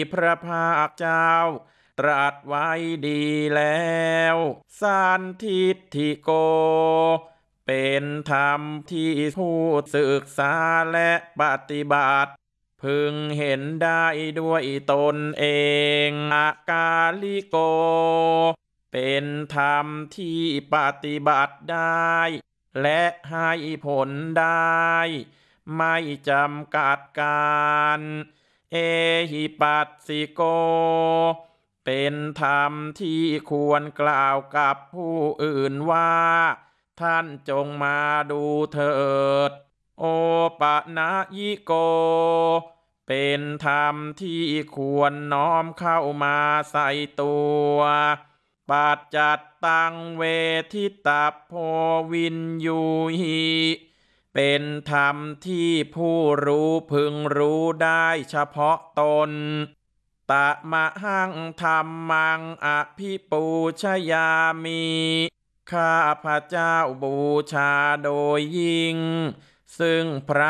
พระภาคเจ้าตรัสไว้ดีแล้วสันทิฏฐิโกเป็นธรรมที่ผู้ศึกษาและปฏิบัติพึงเห็นได้ด้วยตนเองอากาลิโกเป็นธรรมที่ปฏิบัติได้และให้ผลได้ไม่จำกัดการเอหิปัสสิโกเป็นธรรมที่ควรกล่าวกับผู้อื่นว่าท่านจงมาดูเถิดโอปะนะยิโกเป็นธรรมที่ควรน้อมเข้ามาใส่ตัวปัจจัตตังเวทิตาโพวินยูหิเป็นธรรมที่ผู้รู้พึงรู้ได้เฉพาะตนตะมะหังธรรมังอภิปูชยามิข้าพระเจ้าบูชาโดยยิ่งซึ่งพระ